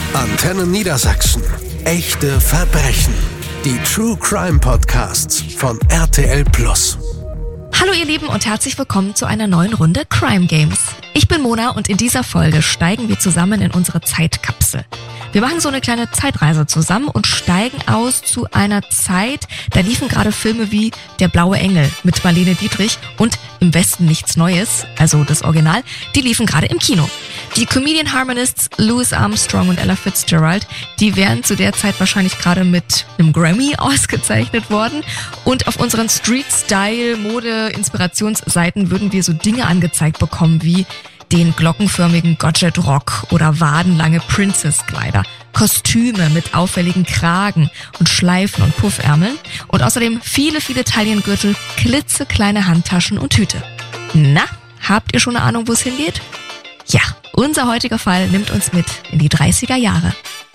Antenne Niedersachsen. Echte Verbrechen. Die True Crime Podcasts von RTL+. Hallo ihr Lieben und herzlich willkommen zu einer neuen Runde Crime Games. Ich bin Mona und in dieser Folge steigen wir zusammen in unsere Zeitkapsel. Wir machen so eine kleine Zeitreise zusammen und steigen aus zu einer Zeit, da liefen gerade Filme wie Der blaue Engel mit Marlene Dietrich und Im Westen nichts Neues, also das Original, die liefen gerade im Kino. Die Comedian Harmonists Louis Armstrong und Ella Fitzgerald, die wären zu der Zeit wahrscheinlich gerade mit einem Grammy ausgezeichnet worden. Und auf unseren Street-Style-Mode-Inspirationsseiten würden wir so Dinge angezeigt bekommen wie den glockenförmigen Gotchet-Rock oder wadenlange Princess-Kleider, Kostüme mit auffälligen Kragen und Schleifen und Puffärmeln und außerdem viele, viele Taillengürtel, klitzekleine Handtaschen und Hüte. Na, habt ihr schon eine Ahnung, wo es hingeht? Ja, unser heutiger Fall nimmt uns mit in die 30er Jahre.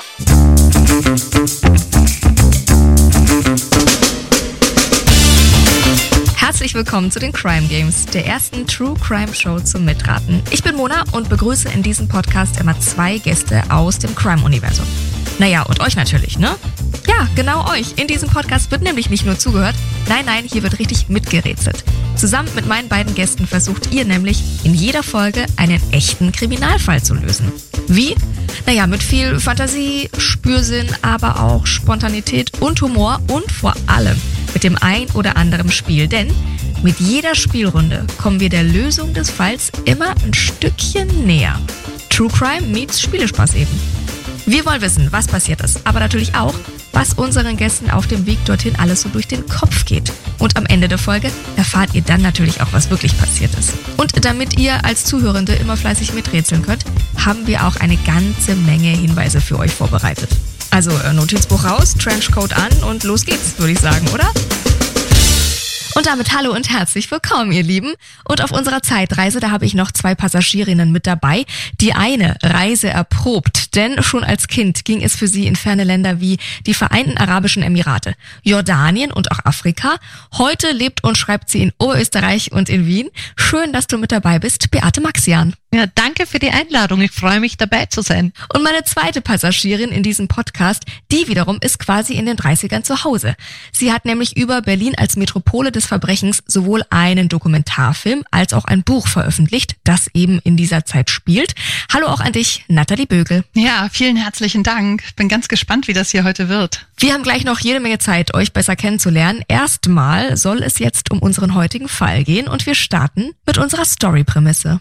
Herzlich willkommen zu den Crime Games, der ersten True Crime Show zum Mitraten. Ich bin Mona und begrüße in diesem Podcast immer 2 Gäste aus dem Crime-Universum. Naja, und euch natürlich, ne? Ja, genau euch. In diesem Podcast wird nämlich nicht nur zugehört, nein, hier wird richtig mitgerätselt. Zusammen mit meinen beiden Gästen versucht ihr nämlich in jeder Folge einen echten Kriminalfall zu lösen. Wie? Naja, mit viel Fantasie, Spürsinn, aber auch Spontanität und Humor und vor allem mit dem ein oder anderen Spiel. Denn mit jeder Spielrunde kommen wir der Lösung des Falls immer ein Stückchen näher. True Crime meets Spielespaß eben. Wir wollen wissen, was passiert ist, aber natürlich auch, was unseren Gästen auf dem Weg dorthin alles so durch den Kopf geht. Und am Ende der Folge erfahrt ihr dann natürlich auch, was wirklich passiert ist. Und damit ihr als Zuhörende immer fleißig miträtseln könnt, haben wir auch eine ganze Menge Hinweise für euch vorbereitet. Also Notizbuch raus, Trenchcoat an und los geht's, würde ich sagen, oder? Und damit hallo und herzlich willkommen, ihr Lieben. Und auf unserer Zeitreise, da habe ich noch 2 Passagierinnen mit dabei. Die eine Reise erprobt, denn schon als Kind ging es für sie in ferne Länder wie die Vereinten Arabischen Emirate, Jordanien und auch Afrika. Heute lebt und schreibt sie in Oberösterreich und in Wien. Schön, dass du mit dabei bist, Beate Maxian. Ja, danke für die Einladung. Ich freue mich, dabei zu sein. Und meine zweite Passagierin in diesem Podcast, die wiederum ist quasi in den 30ern zu Hause. Sie hat nämlich über Berlin als Metropole des Verbrechens sowohl einen Dokumentarfilm als auch ein Buch veröffentlicht, das eben in dieser Zeit spielt. Hallo auch an dich, Nathalie Bögel. Ja, vielen herzlichen Dank. Bin ganz gespannt, wie das hier heute wird. Wir haben gleich noch jede Menge Zeit, euch besser kennenzulernen. Erstmal soll es jetzt um unseren heutigen Fall gehen und wir starten mit unserer Story-Prämisse.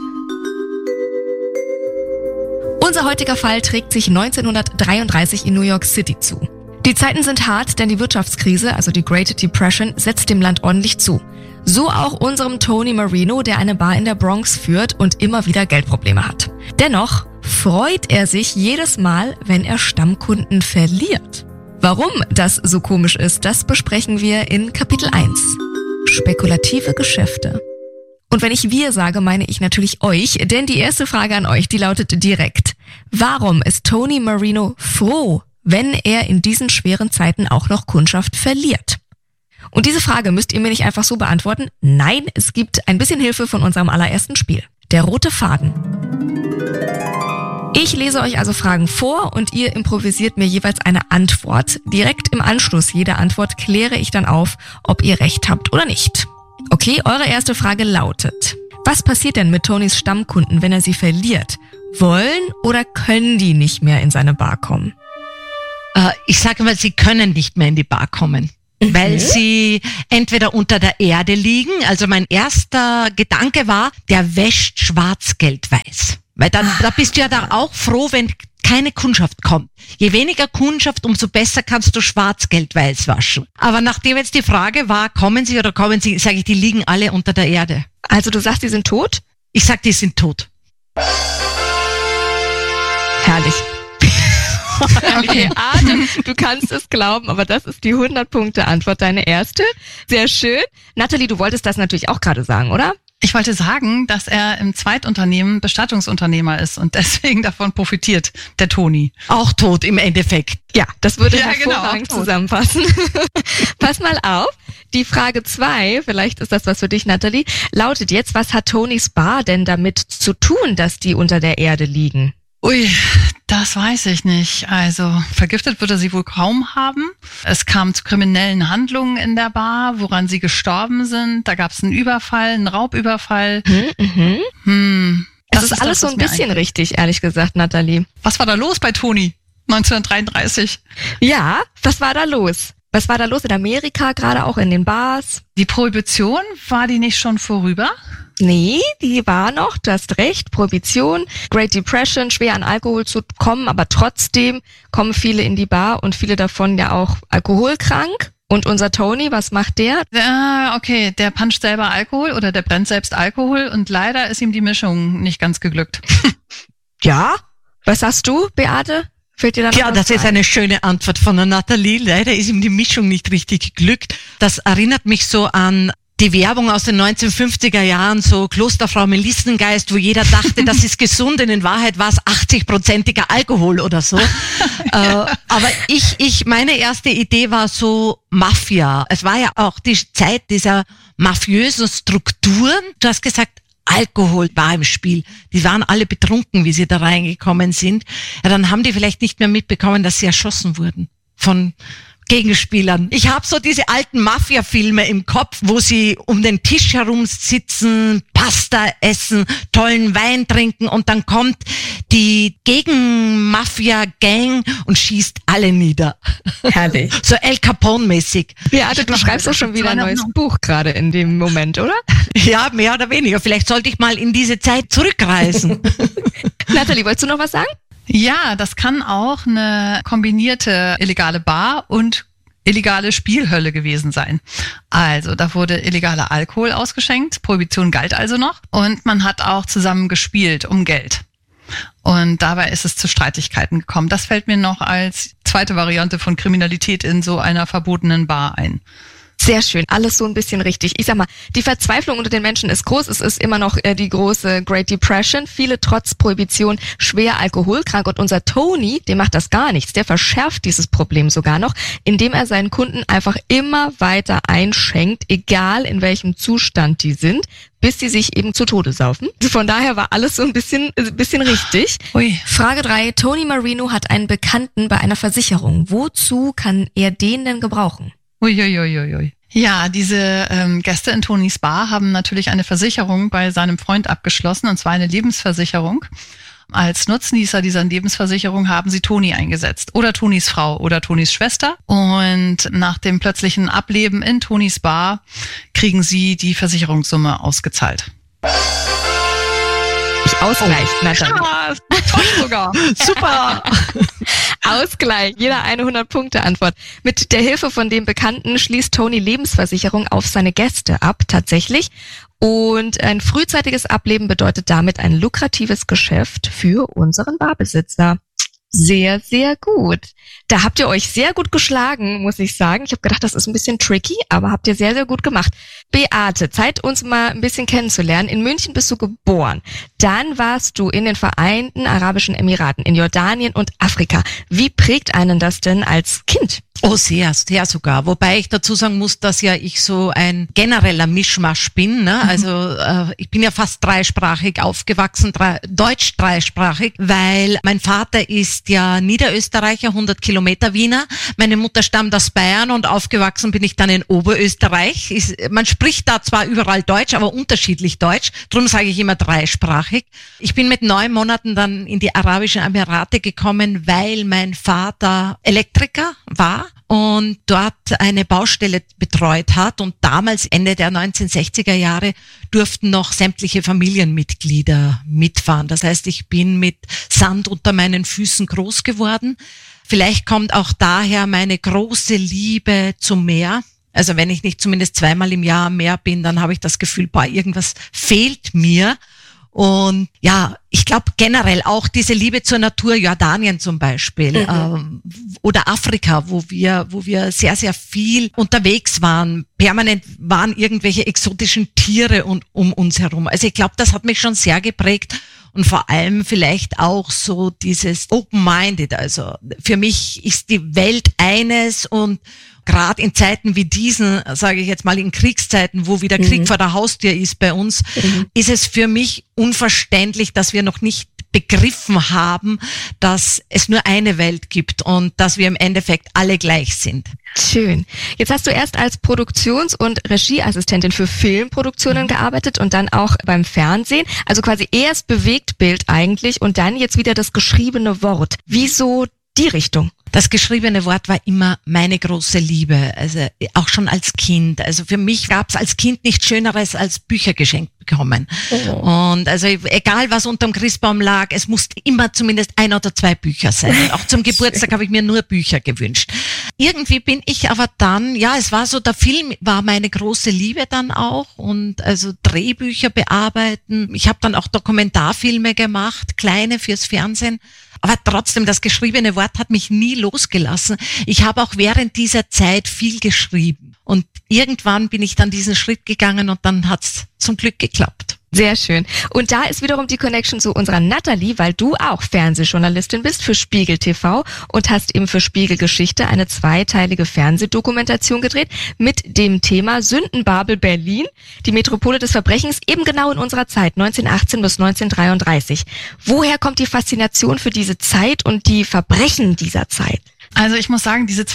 Unser heutiger Fall trägt sich 1933 in New York City zu. Die Zeiten sind hart, denn die Wirtschaftskrise, also die Great Depression, setzt dem Land ordentlich zu. So auch unserem Tony Marino, der eine Bar in der Bronx führt und immer wieder Geldprobleme hat. Dennoch freut er sich jedes Mal, wenn er Stammkunden verliert. Warum das so komisch ist, das besprechen wir in Kapitel 1. Spekulative Geschäfte. Und wenn ich wir sage, meine ich natürlich euch, denn die erste Frage an euch, die lautet direkt: Warum ist Tony Marino froh, wenn er in diesen schweren Zeiten auch noch Kundschaft verliert? Und diese Frage müsst ihr mir nicht einfach so beantworten. Nein, es gibt ein bisschen Hilfe von unserem allerersten Spiel. Der rote Faden. Ich lese euch also Fragen vor und ihr improvisiert mir jeweils eine Antwort. Direkt im Anschluss jeder Antwort kläre ich dann auf, ob ihr recht habt oder nicht. Okay, eure erste Frage lautet: Was passiert denn mit Tonys Stammkunden, wenn er sie verliert? Wollen oder können die nicht mehr in seine Bar kommen? Ich sage mal, sie können nicht mehr in die Bar kommen, weil sie entweder unter der Erde liegen. Also mein erster Gedanke war, der wäscht Schwarzgeld weiß. Weil da bist du ja da auch froh, wenn keine Kundschaft kommt. Je weniger Kundschaft, umso besser kannst du Schwarzgeld weiß waschen. Aber nachdem jetzt die Frage war, kommen sie oder kommen sie, sage ich, die liegen alle unter der Erde. Also du sagst, die sind tot? Ich sag, die sind tot. Herrlich. Okay, du kannst es glauben, aber das ist die 100-Punkte-Antwort, deine erste. Sehr schön. Nathalie, du wolltest das natürlich auch gerade sagen, oder? Ich wollte sagen, dass er im Zweitunternehmen Bestattungsunternehmer ist und deswegen davon profitiert, der Toni. Auch tot im Endeffekt. Ja, das würde hervorragend zusammenfassen. Pass mal auf, die Frage 2, vielleicht ist das was für dich, Nathalie, lautet jetzt: Was hat Tonys Bar denn damit zu tun, dass die unter der Erde liegen? Ui, Das weiß ich nicht. Also vergiftet wird er sie wohl kaum haben. Es kam zu kriminellen Handlungen in der Bar, woran sie gestorben sind. Da gab es einen Überfall, einen Raubüberfall. Das ist alles so ein bisschen richtig, ehrlich gesagt, Nathalie. Was war da los bei Toni 1933? Ja, was war da los? Was war da los in Amerika, gerade auch in den Bars? Die Prohibition, war die nicht schon vorüber? Nee, die war noch, du hast recht, Prohibition, Great Depression, schwer an Alkohol zu kommen, aber trotzdem kommen viele in die Bar und viele davon ja auch alkoholkrank. Und unser Tony, was macht der? Okay, der puncht selber Alkohol oder der brennt selbst Alkohol und leider ist ihm die Mischung nicht ganz geglückt. Ja? Was sagst du, Beate? Fällt dir da noch Ja, das ist eine schöne Antwort von der Nathalie. Leider ist ihm die Mischung nicht richtig geglückt. Das erinnert mich so an die Werbung aus den 1950er Jahren, so Klosterfrau Melissengeist, wo jeder dachte, das ist gesund, und in Wahrheit war es 80%iger Alkohol oder so. Aber meine erste Idee war so Mafia. Es war ja auch die Zeit dieser mafiösen Strukturen. Du hast gesagt, Alkohol war im Spiel. Die waren alle betrunken, wie sie da reingekommen sind. Ja, dann haben die vielleicht nicht mehr mitbekommen, dass sie erschossen wurden von Gegenspielern. Ich habe so diese alten Mafia-Filme im Kopf, wo sie um den Tisch herum sitzen, Pasta essen, tollen Wein trinken und dann kommt die Gegen-Mafia-Gang und schießt alle nieder. Herrlich. So El Capone-mäßig. Beate, du schreibst doch schon wieder ein neues Buch gerade in dem Moment, oder? Ja, mehr oder weniger. Vielleicht sollte ich mal in diese Zeit zurückreisen. Nathalie, wolltest du noch was sagen? Ja, das kann auch eine kombinierte illegale Bar und illegale Spielhölle gewesen sein. Also da wurde illegaler Alkohol ausgeschenkt, Prohibition galt also noch und man hat auch zusammen gespielt um Geld. Und dabei ist es zu Streitigkeiten gekommen. Das fällt mir noch als zweite Variante von Kriminalität in so einer verbotenen Bar ein. Sehr schön, alles so ein bisschen richtig. Ich sag mal, die Verzweiflung unter den Menschen ist groß. Es ist immer noch die große Great Depression. Viele trotz Prohibition schwer alkoholkrank. Und unser Tony, dem macht das gar nichts. Der verschärft dieses Problem sogar noch, indem er seinen Kunden einfach immer weiter einschenkt, egal in welchem Zustand die sind, bis sie sich eben zu Tode saufen. Von daher war alles so ein bisschen richtig. Ui. Frage 3. Tony Marino hat einen Bekannten bei einer Versicherung. Wozu kann er den denn gebrauchen? Uiuiuiui. Ja, diese Gäste in Tonys Bar haben natürlich eine Versicherung bei seinem Freund abgeschlossen, und zwar eine Lebensversicherung. Als Nutznießer dieser Lebensversicherung haben sie Toni eingesetzt oder Tonys Frau oder Tonys Schwester. Und nach dem plötzlichen Ableben in Tonys Bar kriegen sie die Versicherungssumme ausgezahlt. Ausgleich, Nathalie. Ja, toll sogar. Super. Ausgleich, jeder eine 100-Punkte-Antwort. Mit der Hilfe von dem Bekannten schließt Tony Lebensversicherung auf seine Gäste ab, tatsächlich. Und ein frühzeitiges Ableben bedeutet damit ein lukratives Geschäft für unseren Barbesitzer. Sehr, sehr gut. Da habt ihr euch sehr gut geschlagen, muss ich sagen. Ich habe gedacht, das ist ein bisschen tricky, aber habt ihr sehr, sehr gut gemacht. Beate, Zeit uns mal ein bisschen kennenzulernen. In München bist du geboren. Dann warst du in den Vereinten Arabischen Emiraten, in Jordanien und Afrika. Wie prägt einen das denn als Kind? Oh, sehr, sehr sogar. Wobei ich dazu sagen muss, dass ja ich so ein genereller Mischmasch bin. Ne? Also ich bin ja fast dreisprachig aufgewachsen, deutsch dreisprachig, weil mein Vater ist ja Niederösterreicher, 100 Kilometer Wiener. Meine Mutter stammt aus Bayern und aufgewachsen bin ich dann in Oberösterreich. Man spricht da zwar überall Deutsch, aber unterschiedlich Deutsch. Darum sage ich immer dreisprachig. Ich bin mit 9 Monaten dann in die Arabischen Emirate gekommen, weil mein Vater Elektriker war und dort eine Baustelle betreut hat, und damals, Ende der 1960er Jahre, durften noch sämtliche Familienmitglieder mitfahren. Das heißt, ich bin mit Sand unter meinen Füßen groß geworden. Vielleicht kommt auch daher meine große Liebe zum Meer. Also wenn ich nicht zumindest 2-mal im Jahr am Meer bin, dann habe ich das Gefühl, irgendwas fehlt mir. Und ja, ich glaube generell auch diese Liebe zur Natur, Jordanien zum Beispiel, oder Afrika, wo wir sehr, sehr viel unterwegs waren. Permanent waren irgendwelche exotischen Tiere um uns herum. Also ich glaube, das hat mich schon sehr geprägt. Und vor allem vielleicht auch so dieses Open-Minded. Also für mich ist die Welt eines, und gerade in Zeiten wie diesen, sage ich jetzt mal in Kriegszeiten, wo wieder Krieg vor der Haustür ist bei uns, ist es für mich unverständlich, dass wir noch nicht begriffen haben, dass es nur eine Welt gibt und dass wir im Endeffekt alle gleich sind. Schön. Jetzt hast du erst als Produktions- und Regieassistentin für Filmproduktionen gearbeitet und dann auch beim Fernsehen. Also quasi erst Bewegtbild eigentlich und dann jetzt wieder das geschriebene Wort. Wieso die Richtung? Das geschriebene Wort war immer meine große Liebe, also auch schon als Kind. Also für mich gab es als Kind nichts Schöneres als Bücher geschenkt bekommen. Oh. Und also egal was unterm Christbaum lag, es musste immer zumindest 1 oder 2 Bücher sein. Und auch zum Geburtstag habe ich mir nur Bücher gewünscht. Irgendwie bin ich aber dann, ja, es war so, der Film war meine große Liebe dann auch und also Drehbücher bearbeiten. Ich habe dann auch Dokumentarfilme gemacht, kleine fürs Fernsehen. Aber trotzdem, das geschriebene Wort hat mich nie losgelassen. Ich habe auch während dieser Zeit viel geschrieben. Und irgendwann bin ich dann diesen Schritt gegangen und dann hat's zum Glück geklappt. Sehr schön. Und da ist wiederum die Connection zu unserer Natalie, weil du auch Fernsehjournalistin bist für Spiegel TV und hast eben für Spiegel Geschichte eine 2-teilige Fernsehdokumentation gedreht mit dem Thema Sündenbabel Berlin, die Metropole des Verbrechens, eben genau in unserer Zeit, 1918 bis 1933. Woher kommt die Faszination für diese Zeit und die Verbrechen dieser Zeit? Also ich muss sagen, diese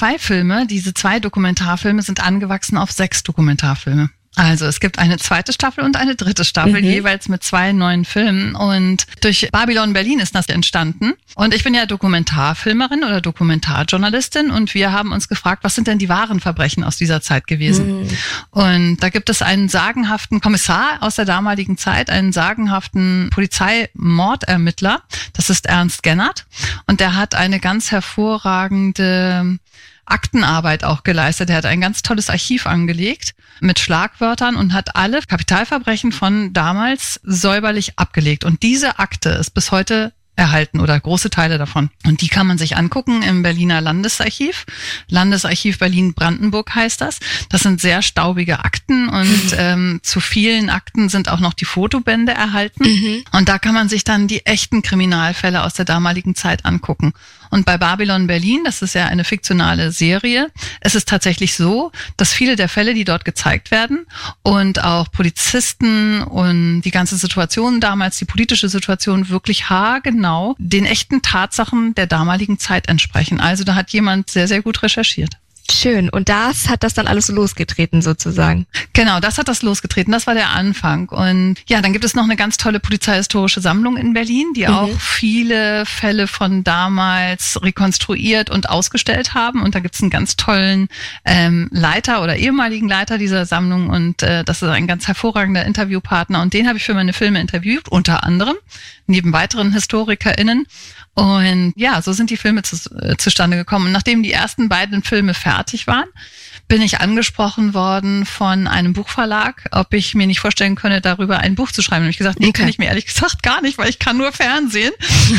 2 Dokumentarfilme sind angewachsen auf 6 Dokumentarfilme. Also es gibt eine 2. Staffel und eine 3. Staffel, jeweils mit 2 neuen Filmen. Und durch Babylon Berlin ist das entstanden. Und ich bin ja Dokumentarfilmerin oder Dokumentarjournalistin und wir haben uns gefragt, was sind denn die wahren Verbrechen aus dieser Zeit gewesen? Und da gibt es einen sagenhaften Kommissar aus der damaligen Zeit, einen sagenhaften Polizeimordermittler. Das ist Ernst Gennert. Und der hat eine ganz hervorragende Aktenarbeit auch geleistet. Er hat ein ganz tolles Archiv angelegt mit Schlagwörtern und hat alle Kapitalverbrechen von damals säuberlich abgelegt. Und diese Akte ist bis heute erhalten oder große Teile davon. Und die kann man sich angucken im Berliner Landesarchiv. Landesarchiv Berlin-Brandenburg heißt das. Das sind sehr staubige Akten und zu vielen Akten sind auch noch die Fotobände erhalten. Und da kann man sich dann die echten Kriminalfälle aus der damaligen Zeit angucken. Und bei Babylon Berlin, das ist ja eine fiktionale Serie, es ist tatsächlich so, dass viele der Fälle, die dort gezeigt werden und auch Polizisten und die ganze Situation damals, die politische Situation wirklich haargenau den echten Tatsachen der damaligen Zeit entsprechen. Also da hat jemand sehr, sehr gut recherchiert. Schön. Und das hat das dann alles losgetreten sozusagen. Genau, das hat das losgetreten. Das war der Anfang. Und ja, dann gibt es noch eine ganz tolle polizeihistorische Sammlung in Berlin, die auch viele Fälle von damals rekonstruiert und ausgestellt haben. Und da gibt es einen ganz tollen Leiter oder ehemaligen Leiter dieser Sammlung. Und das ist ein ganz hervorragender Interviewpartner. Und den habe ich für meine Filme interviewt, unter anderem, neben weiteren HistorikerInnen. Und ja, so sind die Filme zustande gekommen. Und nachdem die ersten beiden Filme fertig waren, bin ich angesprochen worden von einem Buchverlag, ob ich mir nicht vorstellen könne, darüber ein Buch zu schreiben. Und ich gesagt, nee, kann ich mir ehrlich gesagt gar nicht, weil ich kann nur Fernsehen.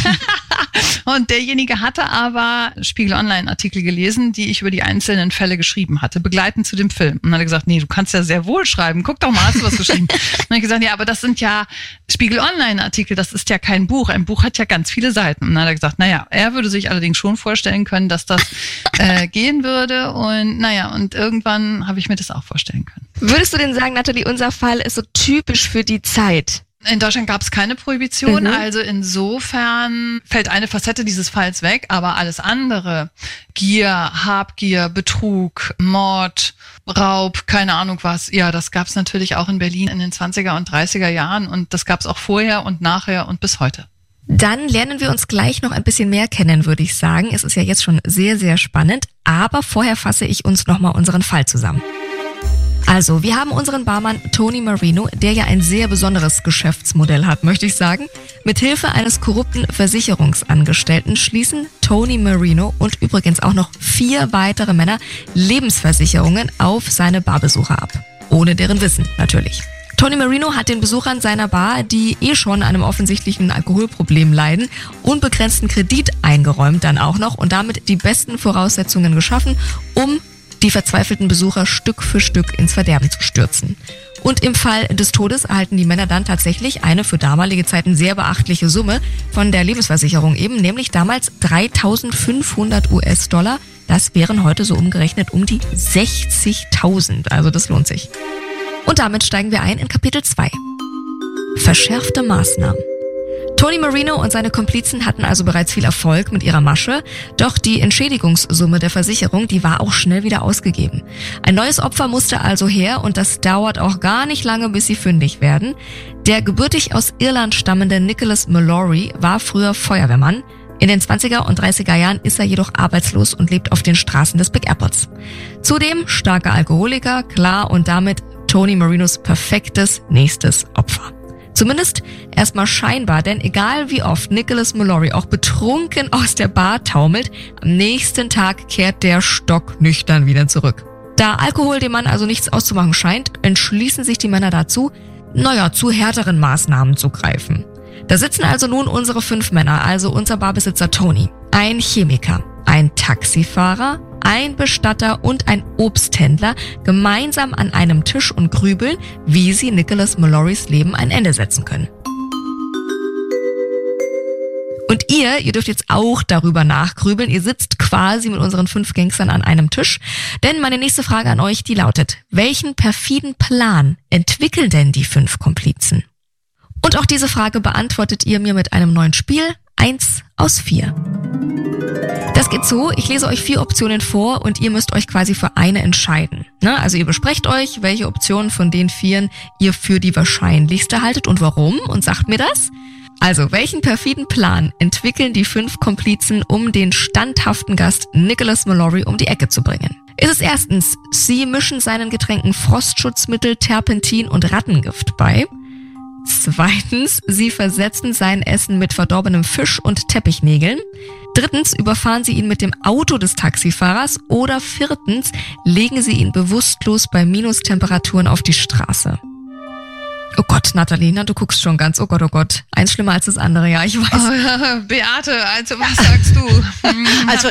Und derjenige hatte aber Spiegel Online-Artikel gelesen, die ich über die einzelnen Fälle geschrieben hatte, begleitend zu dem Film. Und dann hat er gesagt, nee, du kannst ja sehr wohl schreiben. Guck doch mal, hast du was geschrieben? Und dann habe ich gesagt, ja, aber das sind ja Spiegel Online-Artikel, das ist ja kein Buch. Ein Buch hat ja ganz viele Seiten. Und dann hat er gesagt, naja, er würde sich allerdings schon vorstellen können, dass das gehen würde. Und naja, und irgendwann habe ich mir das auch vorstellen können. Würdest du denn sagen, Natalie, unser Fall ist so typisch für die Zeit? In Deutschland gab es keine Prohibition, also insofern fällt eine Facette dieses Falls weg, aber alles andere, Gier, Habgier, Betrug, Mord, Raub, keine Ahnung was, ja, das gab es natürlich auch in Berlin in den 20er und 30er Jahren und das gab es auch vorher und nachher und bis heute. Dann lernen wir uns gleich noch ein bisschen mehr kennen, würde ich sagen. Es ist ja jetzt schon sehr, sehr spannend, aber vorher fasse ich uns nochmal unseren Fall zusammen. Also, wir haben unseren Barmann Tony Marino, der ja ein sehr besonderes Geschäftsmodell hat, möchte ich sagen. Mithilfe eines korrupten Versicherungsangestellten schließen Tony Marino und übrigens auch noch 4 weitere Männer Lebensversicherungen auf seine Barbesucher ab. Ohne deren Wissen, natürlich. Tony Marino hat den Besuchern seiner Bar, die schon an einem offensichtlichen Alkoholproblem leiden, unbegrenzten Kredit eingeräumt dann auch noch und damit die besten Voraussetzungen geschaffen, um die verzweifelten Besucher Stück für Stück ins Verderben zu stürzen. Und im Fall des Todes erhalten die Männer dann tatsächlich eine für damalige Zeiten sehr beachtliche Summe von der Lebensversicherung eben, nämlich damals 3.500 US-Dollar. Das wären heute so umgerechnet um die 60.000. Also das lohnt sich. Und damit steigen wir ein in Kapitel 2. Verschärfte Maßnahmen. Tony Marino und seine Komplizen hatten also bereits viel Erfolg mit ihrer Masche, doch die Entschädigungssumme der Versicherung, die war auch schnell wieder ausgegeben. Ein neues Opfer musste also her und das dauert auch gar nicht lange, bis sie fündig werden. Der gebürtig aus Irland stammende Nicholas Mallory war früher Feuerwehrmann. In den 20er und 30er Jahren ist er jedoch arbeitslos und lebt auf den Straßen des Big Apples. Zudem starker Alkoholiker, klar, und damit Tony Marinos perfektes nächstes Opfer. Zumindest erstmal scheinbar, denn egal wie oft Nicholas Mallory auch betrunken aus der Bar taumelt, am nächsten Tag kehrt der stocknüchtern wieder zurück. Da Alkohol dem Mann also nichts auszumachen scheint, entschließen sich die Männer dazu, zu härteren Maßnahmen zu greifen. Da sitzen also nun unsere 5 Männer, also unser Barbesitzer Tony, ein Chemiker, ein Taxifahrer, ein Bestatter und ein Obsthändler gemeinsam an einem Tisch und grübeln, wie sie Nicholas Mallorys Leben ein Ende setzen können. Und ihr dürft jetzt auch darüber nachgrübeln. Ihr sitzt quasi mit unseren 5 Gangstern an einem Tisch. Denn meine nächste Frage an euch, die lautet: Welchen perfiden Plan entwickeln denn die 5 Komplizen? Und auch diese Frage beantwortet ihr mir mit einem neuen Spiel, 1 aus 4. Das geht so, ich lese euch 4 Optionen vor und ihr müsst euch quasi für eine entscheiden. Also ihr besprecht euch, welche Optionen von den 4 ihr für die wahrscheinlichste haltet und warum, und sagt mir das. Also, welchen perfiden Plan entwickeln die 5 Komplizen, um den standhaften Gast Nicholas Mallory um die Ecke zu bringen? Ist es erstens, sie mischen seinen Getränken Frostschutzmittel, Terpentin und Rattengift bei? Zweitens, sie versetzen sein Essen mit verdorbenem Fisch und Teppichnägeln. Drittens, überfahren sie ihn mit dem Auto des Taxifahrers. Oder viertens, legen sie ihn bewusstlos bei Minustemperaturen auf die Straße. Oh Gott, Natalina, du guckst schon ganz, oh Gott. Eins schlimmer als das andere, ja, ich weiß. Oh, Beate, also was sagst du? Also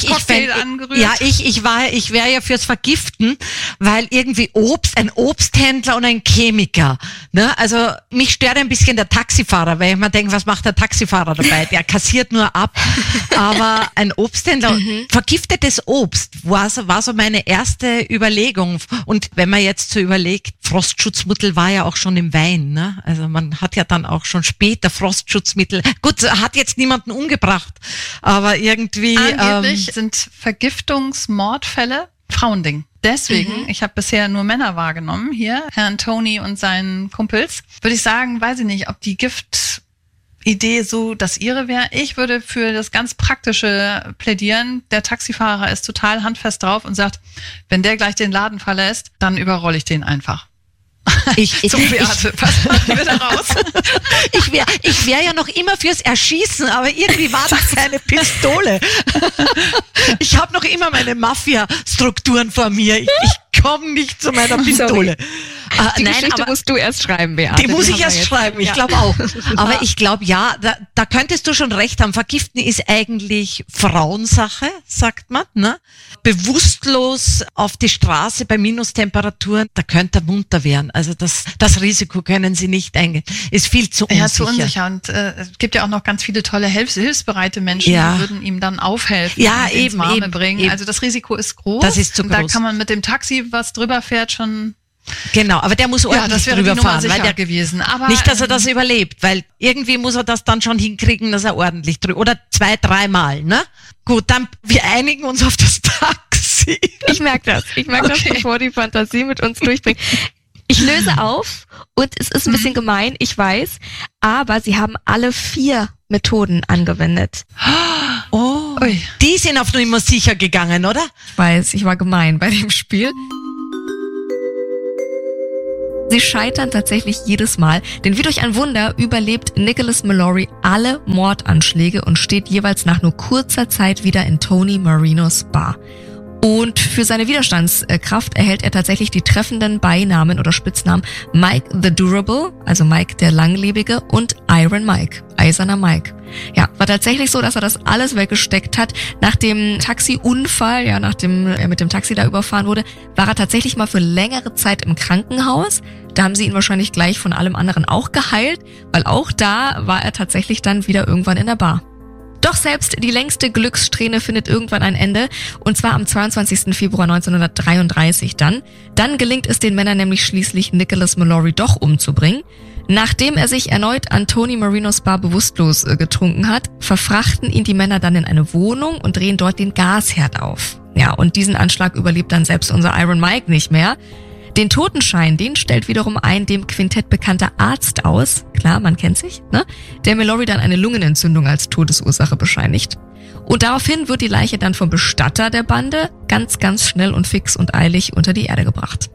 ich wäre ja fürs Vergiften, weil irgendwie ein Obsthändler und ein Chemiker, ne? Also mich stört ein bisschen der Taxifahrer, weil ich mir denke, was macht der Taxifahrer dabei? Der kassiert nur ab. Aber ein Obsthändler, vergiftetes Obst war so meine erste Überlegung. Und wenn man jetzt so überlegt, Frostschutzmittel war ja auch schon im Wein, ne? Also man hat ja dann auch schon später Frostschutzmittel. Gut, hat jetzt niemanden umgebracht, aber irgendwie angeblich sind Vergiftungsmordfälle Frauending. Deswegen, ich habe bisher nur Männer wahrgenommen hier, Herrn Tony und seinen Kumpels. Würde ich sagen, weiß ich nicht, ob die Giftidee so das ihre wäre. Ich würde für das ganz Praktische plädieren. Der Taxifahrer ist total handfest drauf und sagt, wenn der gleich den Laden verlässt, dann überrolle ich den einfach. Beate, was machen wir da raus? Ich wär ja noch immer fürs Erschießen, aber irgendwie war das keine Pistole. Ich habe noch immer meine Mafia-Strukturen vor mir. Ich komme nicht zu meiner Pistole. Die Geschichte musst du erst schreiben, Beate. Die muss ich erst schreiben, ich glaube auch. Aber ich glaube, ja, da könntest du schon recht haben. Vergiften ist eigentlich Frauensache, sagt man, ne? Bewusstlos auf die Straße bei Minustemperaturen, da könnte er munter werden. Also das Risiko können sie nicht eingehen. Ist viel zu unsicher. Ja, zu unsicher. Und es gibt ja auch noch ganz viele tolle hilfsbereite Menschen, die würden ihm dann aufhelfen und ins Warme bringen. Also das Risiko ist groß. Das ist zu groß. Da kann man mit dem Taxi, was drüber fährt, schon... Genau, aber der muss ordentlich drüber fahren, weil der gewesen. Aber nicht, dass er das überlebt, weil irgendwie muss er das dann schon hinkriegen, dass er ordentlich drüber, oder 2-3 Mal, ne? Gut, dann wir einigen uns auf das Taxi. Ich merke das, bevor die Fantasie mit uns durchbringt. Ich löse auf und es ist ein bisschen gemein, ich weiß, aber sie haben alle 4 Methoden angewendet. Oh, die sind auf Nummer sicher gegangen, oder? Ich weiß, ich war gemein bei dem Spiel. Sie scheitern tatsächlich jedes Mal, denn wie durch ein Wunder überlebt Nicholas Mallory alle Mordanschläge und steht jeweils nach nur kurzer Zeit wieder in Tony Marinos Bar. Und für seine Widerstandskraft erhält er tatsächlich die treffenden Beinamen oder Spitznamen Mike the Durable, also Mike der Langlebige, und Iron Mike, Eiserner Mike. Ja, war tatsächlich so, dass er das alles weggesteckt hat. Nach dem Taxiunfall, nachdem er mit dem Taxi da überfahren wurde, war er tatsächlich mal für längere Zeit im Krankenhaus. Da haben sie ihn wahrscheinlich gleich von allem anderen auch geheilt, weil auch da war er tatsächlich dann wieder irgendwann in der Bar. Doch selbst die längste Glückssträhne findet irgendwann ein Ende, und zwar am 22. Februar 1933 dann. Dann gelingt es den Männern nämlich schließlich, Nicholas Mallory doch umzubringen. Nachdem er sich erneut an Tony Marinos Bar bewusstlos getrunken hat, verfrachten ihn die Männer dann in eine Wohnung und drehen dort den Gasherd auf. Ja, und diesen Anschlag überlebt dann selbst unser Iron Mike nicht mehr. Den Totenschein, den stellt wiederum ein dem Quintett bekannter Arzt aus, klar, man kennt sich, ne? Der Mallory dann eine Lungenentzündung als Todesursache bescheinigt. Und daraufhin wird die Leiche dann vom Bestatter der Bande ganz, ganz schnell und fix und eilig unter die Erde gebracht.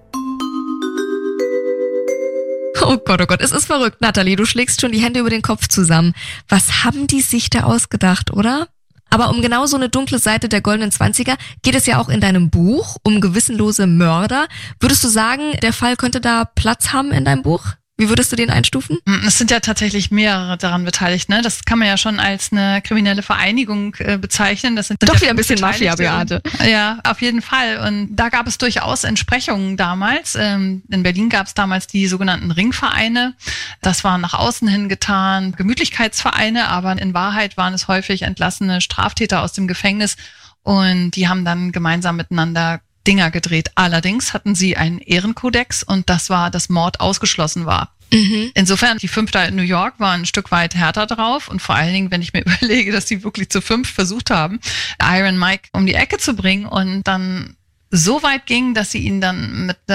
Oh Gott, es ist verrückt, Nathalie, du schlägst schon die Hände über den Kopf zusammen. Was haben die sich da ausgedacht, oder? Aber um genau so eine dunkle Seite der goldenen 20er geht es ja auch in deinem Buch, um gewissenlose Mörder. Würdest du sagen, der Fall könnte da Platz haben in deinem Buch? Wie würdest du den einstufen? Es sind ja tatsächlich mehrere daran beteiligt, ne? Das kann man ja schon als eine kriminelle Vereinigung bezeichnen. Das sind doch ja wieder ein bisschen Mafia, Beate. Ja, auf jeden Fall. Und da gab es durchaus Entsprechungen damals. In Berlin gab es damals die sogenannten Ringvereine. Das waren nach außen hin getan Gemütlichkeitsvereine, aber in Wahrheit waren es häufig entlassene Straftäter aus dem Gefängnis. Und die haben dann gemeinsam miteinander Dinger gedreht. Allerdings hatten sie einen Ehrenkodex, und das war, dass Mord ausgeschlossen war. Insofern, die 5 da in New York waren ein Stück weit härter drauf, und vor allen Dingen, wenn ich mir überlege, dass sie wirklich zu 5 versucht haben, Iron Mike um die Ecke zu bringen, und dann so weit ging, dass sie ihn dann mit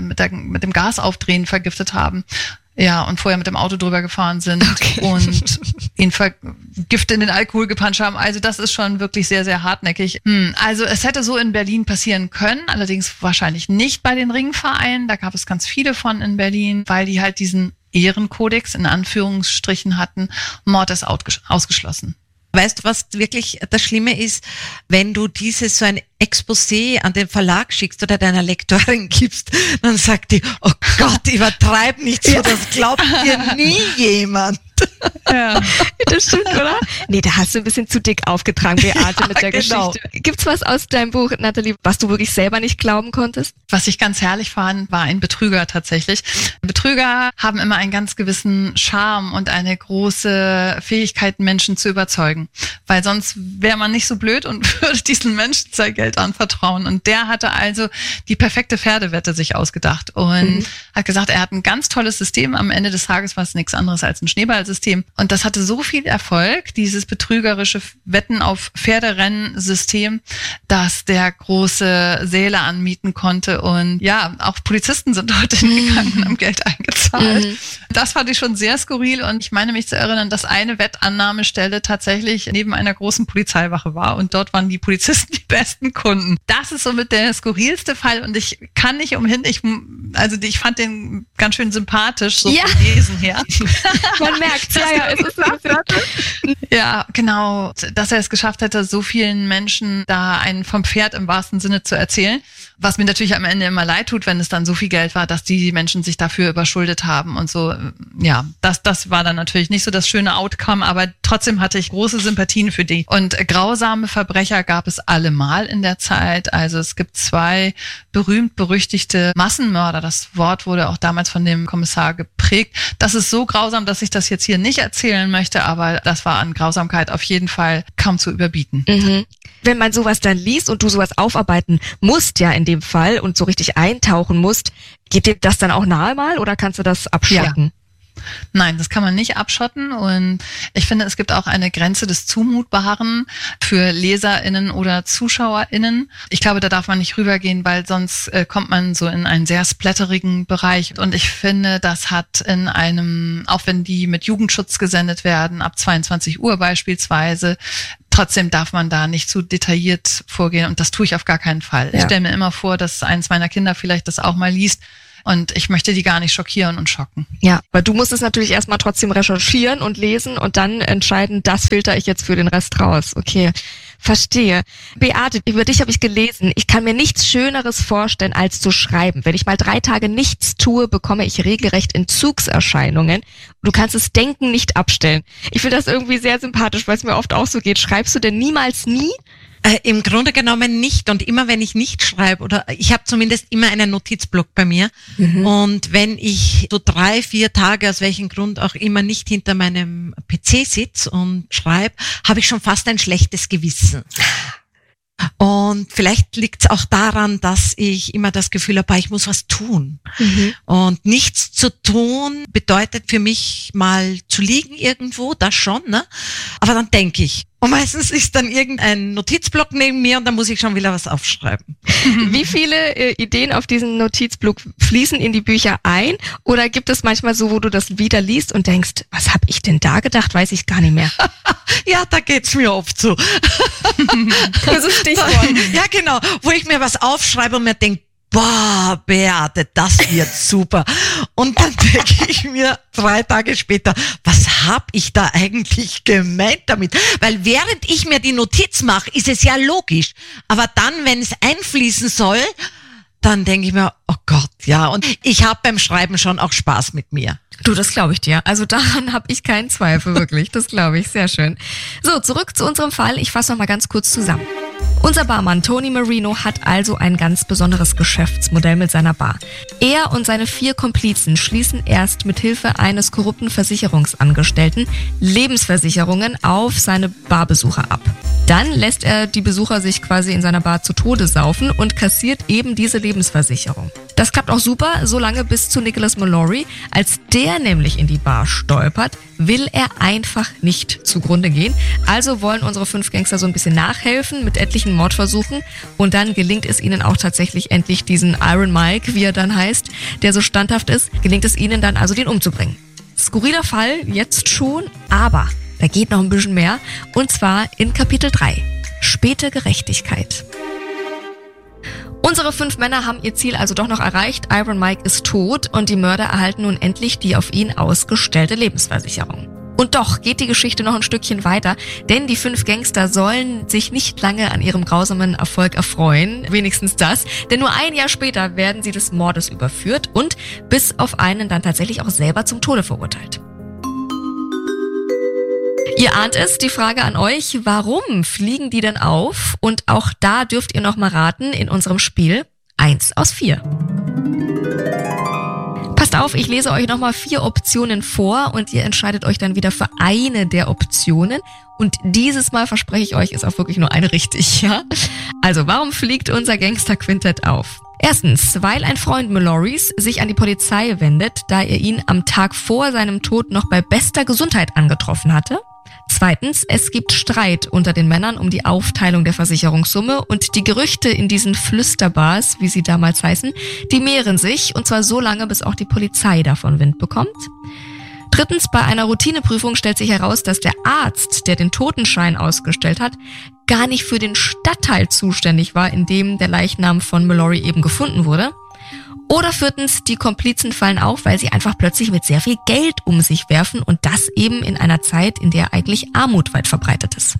dem Gasaufdrehen vergiftet haben. Ja, und vorher mit dem Auto drüber gefahren sind und ihn Gift in den Alkohol gepanscht haben. Also das ist schon wirklich sehr, sehr hartnäckig. Also es hätte so in Berlin passieren können, allerdings wahrscheinlich nicht bei den Ringvereinen. Da gab es ganz viele von in Berlin, weil die halt diesen Ehrenkodex in Anführungsstrichen hatten. Mord ist ausgeschlossen. Weißt du, was wirklich das Schlimme ist, wenn du so ein Exposé an den Verlag schickst oder deiner Lektorin gibst, dann sagt die, oh Gott, übertreib nicht so, das glaubt dir nie jemand. Ja, das stimmt, oder? Nee, da hast du ein bisschen zu dick aufgetragen, Beate, mit der Geschichte. Gibt's was aus deinem Buch, Nathalie, was du wirklich selber nicht glauben konntest? Was ich ganz herrlich fand, war ein Betrüger tatsächlich. Betrüger haben immer einen ganz gewissen Charme und eine große Fähigkeit, Menschen zu überzeugen. Weil sonst wäre man nicht so blöd und würde diesen Menschen sein Geld anvertrauen. Und der hatte also die perfekte Pferdewette sich ausgedacht und hat gesagt, er hat ein ganz tolles System. Am Ende des Tages war es nichts anderes als ein Schneeballsystem. Und das hatte so viel Erfolg, dieses betrügerische Wetten auf Pferderennensystem, dass der große Säle anmieten konnte. Und ja, auch Polizisten sind dort hingegangen und haben Geld eingezahlt. Das fand ich schon sehr skurril. Und ich meine mich zu erinnern, dass eine Wettannahmestelle tatsächlich neben einer großen Polizeiwache war. Und dort waren die Polizisten die besten Kunden. Das ist somit der skurrilste Fall. Und ich kann nicht umhin, ich fand den ganz schön sympathisch, so vom Lesen her. Man merkt, es ist ja, genau, dass er es geschafft hätte, so vielen Menschen da einen vom Pferd im wahrsten Sinne zu erzählen. Was mir natürlich am Ende immer leid tut, wenn es dann so viel Geld war, dass die Menschen sich dafür überschuldet haben und so. Ja, das war dann natürlich nicht so das schöne Outcome, aber trotzdem hatte ich große Sympathien für die. Und grausame Verbrecher gab es allemal in der Zeit. Also es gibt 2 berühmt-berüchtigte Massenmörder. Das Wort wurde auch damals von dem Kommissar geprägt. Das ist so grausam, dass ich das jetzt hier nicht erzählen möchte, aber das war an Grausamkeit auf jeden Fall kaum zu überbieten. Wenn man sowas dann liest und du sowas aufarbeiten musst, ja in dem Fall, und so richtig eintauchen musst, geht dir das dann auch nahe mal oder kannst du das abschotten? Ja. Nein, das kann man nicht abschotten, und ich finde, es gibt auch eine Grenze des Zumutbaren für LeserInnen oder ZuschauerInnen. Ich glaube, da darf man nicht rübergehen, weil sonst kommt man so in einen sehr splatterigen Bereich, und ich finde, das hat in einem, auch wenn die mit Jugendschutz gesendet werden, ab 22 Uhr beispielsweise, trotzdem darf man da nicht zu detailliert vorgehen, und das tue ich auf gar keinen Fall. Ja. Ich stelle mir immer vor, dass eins meiner Kinder vielleicht das auch mal liest, und ich möchte die gar nicht schockieren und schocken. Ja, aber du musst es natürlich erstmal trotzdem recherchieren und lesen und dann entscheiden, das filter ich jetzt für den Rest raus. Okay, verstehe. Beate, über dich habe ich gelesen. Ich kann mir nichts Schöneres vorstellen, als zu schreiben. Wenn ich mal 3 Tage nichts tue, bekomme ich regelrecht Entzugserscheinungen. Du kannst das Denken nicht abstellen. Ich finde das irgendwie sehr sympathisch, weil es mir oft auch so geht. Schreibst du denn niemals nie? Im Grunde genommen nicht. Und immer wenn ich nicht schreibe, oder ich habe zumindest immer einen Notizblock bei mir. Und wenn ich so 3-4 Tage, aus welchem Grund auch immer, nicht hinter meinem PC sitze und schreibe, habe ich schon fast ein schlechtes Gewissen. Und vielleicht liegt es auch daran, dass ich immer das Gefühl habe, ich muss was tun. Und nichts zu tun bedeutet für mich mal zu liegen irgendwo, das schon, ne? Aber dann denke ich. Und meistens ist dann irgendein Notizblock neben mir und dann muss ich schon wieder was aufschreiben. Wie viele Ideen auf diesen Notizblock fließen in die Bücher ein? Oder gibt es manchmal so, wo du das wieder liest und denkst, was habe ich denn da gedacht, weiß ich gar nicht mehr? Ja, da geht's mir oft so. Also Stichwort. Ja, genau, wo ich mir was aufschreibe und mir denke, boah, Beate, das wird super. Und dann denke ich mir 3 Tage später, was hab ich da eigentlich gemeint damit? Weil während ich mir die Notiz mache, ist es ja logisch. Aber dann, wenn es einfließen soll, dann denke ich mir, oh Gott, ja. Und ich habe beim Schreiben schon auch Spaß mit mir. Du, das glaube ich dir. Also daran habe ich keinen Zweifel, wirklich. Das glaube ich. Sehr schön. So, zurück zu unserem Fall. Ich fasse noch mal ganz kurz zusammen. Unser Barmann Tony Marino hat also ein ganz besonderes Geschäftsmodell mit seiner Bar. Er und seine 4 Komplizen schließen erst mit Hilfe eines korrupten Versicherungsangestellten Lebensversicherungen auf seine Barbesucher ab. Dann lässt er die Besucher sich quasi in seiner Bar zu Tode saufen und kassiert eben diese Lebensversicherung. Das klappt auch super, solange bis zu Nicholas Mallory. Als der nämlich in die Bar stolpert, will er einfach nicht zugrunde gehen. Also wollen unsere 5 Gangster so ein bisschen nachhelfen mit etlichen Mordversuchen. Und dann gelingt es ihnen auch tatsächlich endlich diesen Iron Mike, wie er dann heißt, der so standhaft ist, gelingt es ihnen dann also, den umzubringen. Skurriler Fall, jetzt schon, aber da geht noch ein bisschen mehr. Und zwar in Kapitel 3. Späte Gerechtigkeit. Unsere 5 Männer haben ihr Ziel also doch noch erreicht. Iron Mike ist tot und die Mörder erhalten nun endlich die auf ihn ausgestellte Lebensversicherung. Und doch geht die Geschichte noch ein Stückchen weiter, denn die 5 Gangster sollen sich nicht lange an ihrem grausamen Erfolg erfreuen, wenigstens das, denn nur ein Jahr später werden sie des Mordes überführt und bis auf einen dann tatsächlich auch selber zum Tode verurteilt. Ihr ahnt es, die Frage an euch, warum fliegen die denn auf? Und auch da dürft ihr noch mal raten in unserem Spiel 1 aus 4. Passt auf, ich lese euch nochmal 4 Optionen vor und ihr entscheidet euch dann wieder für eine der Optionen. Und dieses Mal verspreche ich euch, ist auch wirklich nur eine richtig, ja? Also, warum fliegt unser Gangster-Quintett auf? Erstens, weil ein Freund Mallorys sich an die Polizei wendet, da er ihn am Tag vor seinem Tod noch bei bester Gesundheit angetroffen hatte. Zweitens, es gibt Streit unter den Männern um die Aufteilung der Versicherungssumme und die Gerüchte in diesen Flüsterbars, wie sie damals heißen, die mehren sich und zwar so lange, bis auch die Polizei davon Wind bekommt. Drittens, bei einer Routineprüfung stellt sich heraus, dass der Arzt, der den Totenschein ausgestellt hat, gar nicht für den Stadtteil zuständig war, in dem der Leichnam von Mallory eben gefunden wurde. Oder viertens, die Komplizen fallen auf, weil sie einfach plötzlich mit sehr viel Geld um sich werfen und das eben in einer Zeit, in der eigentlich Armut weit verbreitet ist.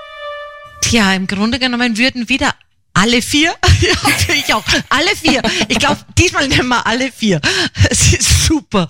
Tja, im Grunde genommen würden wieder alle 4, ja, ich auch, alle 4. Ich glaube, diesmal nehmen wir alle 4. Es ist super.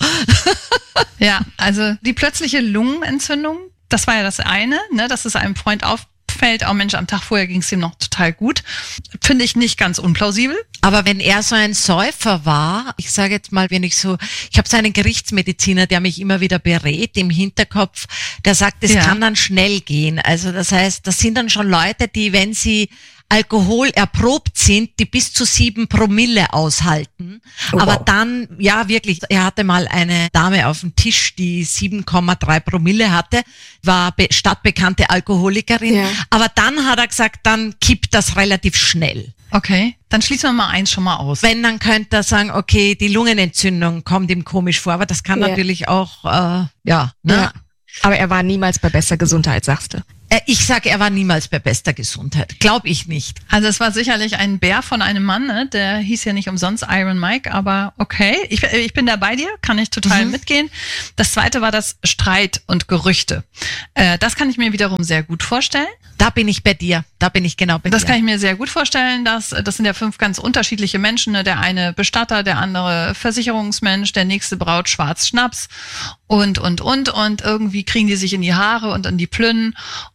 Ja, also die plötzliche Lungenentzündung, das war ja das eine, ne, dass es einem Freund auffällt, auch Mensch, am Tag vorher ging es ihm noch total gut. Finde ich nicht ganz unplausibel. Aber wenn er so ein Säufer war, ich sage jetzt mal, ich habe so einen Gerichtsmediziner, der mich immer wieder berät im Hinterkopf, der sagt, es kann dann schnell gehen. Also das heißt, das sind dann schon Leute, die, wenn sie Alkohol erprobt sind, die bis zu 7 Promille aushalten. Oh, aber dann, ja wirklich, er hatte mal eine Dame auf dem Tisch, die 7,3 Promille hatte, war stadtbekannte Alkoholikerin. Ja. Aber dann hat er gesagt, dann kippt das relativ schnell. Okay, dann schließen wir mal eins schon mal aus. Wenn, dann könnte er sagen, okay, die Lungenentzündung kommt ihm komisch vor, aber das kann natürlich auch, ne? Ja. Aber er war niemals bei bester Gesundheit, sagst du? Ich sage, er war niemals bei bester Gesundheit. Glaube ich nicht. Also es war sicherlich ein Bär von einem Mann, ne? Der hieß ja nicht umsonst Iron Mike, aber okay. Ich bin da bei dir, kann ich total mitgehen. Das zweite war das Streit und Gerüchte. Das kann ich mir wiederum sehr gut vorstellen. Da bin ich bei dir. Da bin ich genau bei dir. Das kann ich mir sehr gut vorstellen. Das sind ja 5 ganz unterschiedliche Menschen. Ne? Der eine Bestatter, der andere Versicherungsmensch, der nächste braut Schwarzschnaps und irgendwie kriegen die sich in die Haare und in die Plünnen.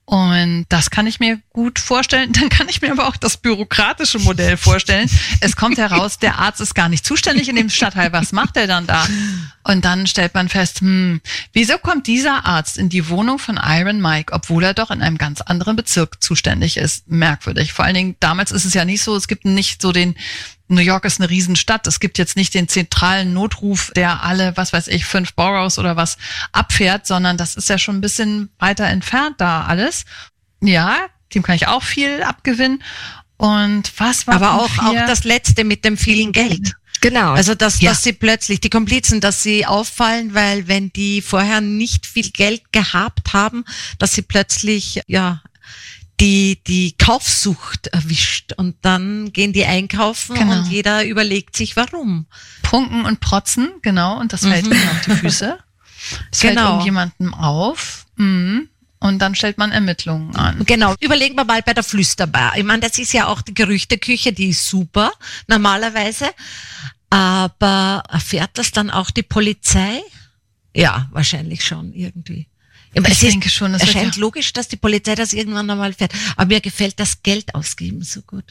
Und das kann ich mir gut vorstellen. Dann kann ich mir aber auch das bürokratische Modell vorstellen. Es kommt heraus, der Arzt ist gar nicht zuständig in dem Stadtteil. Was macht er dann da? Und dann stellt man fest, wieso kommt dieser Arzt in die Wohnung von Iron Mike, obwohl er doch in einem ganz anderen Bezirk zuständig ist? Merkwürdig. Vor allen Dingen, damals ist es ja nicht so, es gibt nicht so New York ist eine Riesenstadt. Es gibt jetzt nicht den zentralen Notruf, der alle, 5 Boroughs oder was abfährt, sondern das ist ja schon ein bisschen weiter entfernt da alles. Ja, dem kann ich auch viel abgewinnen. Und was war aber auch das Letzte mit dem vielen Geld. Genau. Also, dass sie plötzlich, die Komplizen, dass sie auffallen, weil wenn die vorher nicht viel Geld gehabt haben, dass sie plötzlich, die Kaufsucht erwischt und dann gehen die einkaufen und jeder überlegt sich, warum. Prunken und protzen, genau, und das fällt ihnen auf die Füße. Das fällt irgendjemandem auf und dann stellt man Ermittlungen an. Genau, überlegen wir mal bei der Flüsterbar. Ich meine, das ist ja auch die Gerüchteküche, die ist super, normalerweise, aber erfährt das dann auch die Polizei? Ja, wahrscheinlich schon irgendwie. Ich denke schon, es erscheint logisch, dass die Polizei das irgendwann einmal fährt. Aber mir gefällt das Geld ausgeben so gut.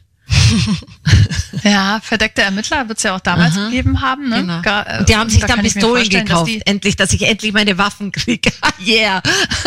Ja, verdeckte Ermittler wird es ja auch damals gegeben haben. Ne? Genau. Und die haben sich dann Pistolen gekauft, dass ich endlich meine Waffen kriege. Yeah.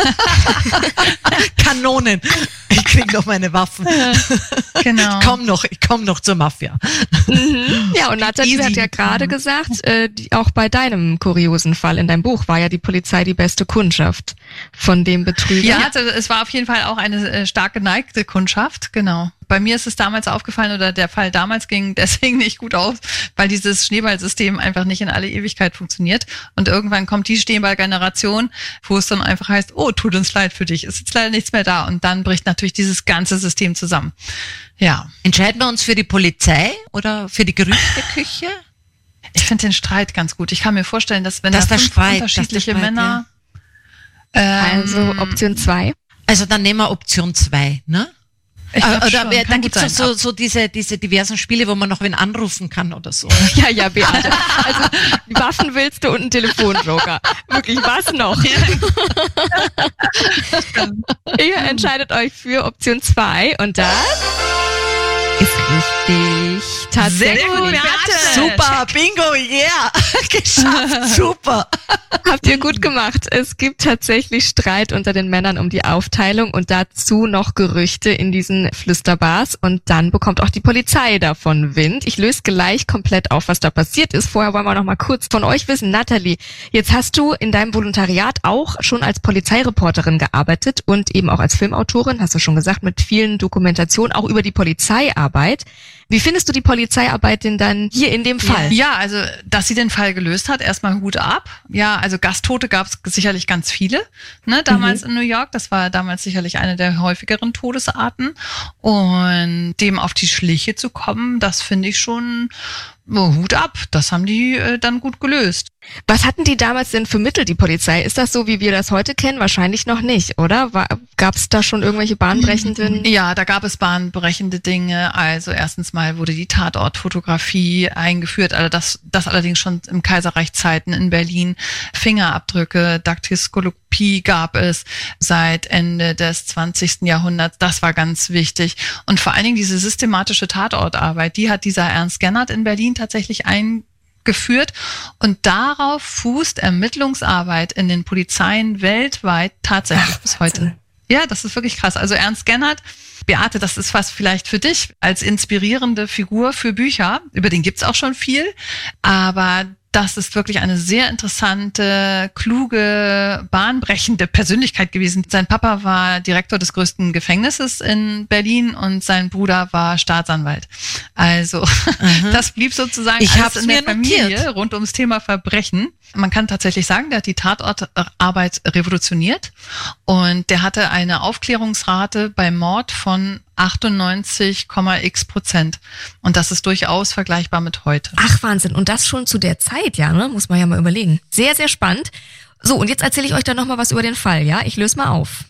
Kanonen. Ich kriege noch meine Waffen. Genau. Ich komm noch zur Mafia. Ja, und Nathalie hat ja gerade gesagt, auch bei deinem kuriosen Fall in deinem Buch war ja die Polizei die beste Kundschaft von dem Betrüger. Ja, also es war auf jeden Fall auch eine stark geneigte Kundschaft, genau. Bei mir ist es damals aufgefallen, oder der Fall damals ging deswegen nicht gut aus, weil dieses Schneeballsystem einfach nicht in alle Ewigkeit funktioniert. Und irgendwann kommt die Schneeballgeneration, wo es dann einfach heißt, oh, tut uns leid für dich, ist jetzt leider nichts mehr da. Und dann bricht natürlich dieses ganze System zusammen. Ja. Entscheiden wir uns für die Polizei oder für die Gerüchteküche? Ich finde den Streit ganz gut. Ich kann mir vorstellen, dass wenn da 5 unterschiedliche Männer... Also Option 2. Also dann nehmen wir Option 2, ne? Dann gibt es so diese diversen Spiele, wo man noch wen anrufen kann oder so. Ja, Beate. Also Waffen willst du und einen Telefonjoker. Wirklich, was noch? Ihr entscheidet euch für Option 2 und das ist richtig. Tatsächlich. Sehr gut, Beate. Super, Bingo, yeah. Geschafft, super. Habt ihr gut gemacht. Es gibt tatsächlich Streit unter den Männern um die Aufteilung und dazu noch Gerüchte in diesen Flüsterbars und dann bekommt auch die Polizei davon Wind. Ich löse gleich komplett auf, was da passiert ist. Vorher wollen wir noch mal kurz von euch wissen. Nathalie, jetzt hast du in deinem Volontariat auch schon als Polizeireporterin gearbeitet und eben auch als Filmautorin, hast du schon gesagt, mit vielen Dokumentationen auch über die Polizeiarbeit. Wie findest du die Polizeiarbeit denn dann hier in dem Fall? Ja, also, dass sie den Fall gelöst hat, erstmal Hut ab. Ja, also Gastote gab es sicherlich ganz viele, ne, damals in New York. Das war damals sicherlich eine der häufigeren Todesarten. Und dem auf die Schliche zu kommen, das finde ich schon Hut ab. Das haben die dann gut gelöst. Was hatten die damals denn für Mittel, die Polizei? Ist das so, wie wir das heute kennen? Wahrscheinlich noch nicht, oder? Gab es da schon irgendwelche bahnbrechenden? Ja, da gab es bahnbrechende Dinge. Also erstens mal wurde die Tatortfotografie eingeführt, also das allerdings schon im Kaiserreichszeiten in Berlin. Fingerabdrücke, Daktyloskopie gab es seit Ende des 20. Jahrhunderts. Das war ganz wichtig. Und vor allen Dingen diese systematische Tatortarbeit, die hat dieser Ernst Gennert in Berlin tatsächlich eingeführt. Und darauf fußt Ermittlungsarbeit in den Polizeien weltweit tatsächlich bis heute. Ja, das ist wirklich krass. Also Ernst Gennert, Beate, das ist was vielleicht für dich als inspirierende Figur für Bücher. Über den gibt's auch schon viel. Aber das ist wirklich eine sehr interessante, kluge, bahnbrechende Persönlichkeit gewesen. Sein Papa war Direktor des größten Gefängnisses in Berlin und sein Bruder war Staatsanwalt. Also das blieb sozusagen alles in der Familie rund ums Thema Verbrechen. Man kann tatsächlich sagen, der hat die Tatortarbeit revolutioniert und der hatte eine Aufklärungsrate beim Mord von 98,x%. Und das ist durchaus vergleichbar mit heute. Ach, Wahnsinn. Und das schon zu der Zeit, ja, ne? Muss man ja mal überlegen. Sehr, sehr spannend. So, und jetzt erzähle ich euch dann nochmal was über den Fall, ja? Ich löse mal auf.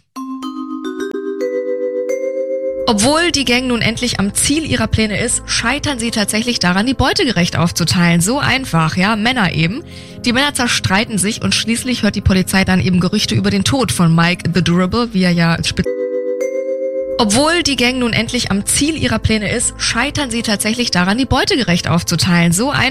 Obwohl die Gang nun endlich am Ziel ihrer Pläne ist, scheitern sie tatsächlich daran, die Beute gerecht aufzuteilen. So einfach, ja, Männer eben. Die Männer zerstreiten sich und schließlich hört die Polizei dann eben Gerüchte über den Tod von Mike the Durable, wie er ja Obwohl die Gang nun endlich am Ziel ihrer Pläne ist, scheitern sie tatsächlich daran, die Beute gerecht aufzuteilen. So ein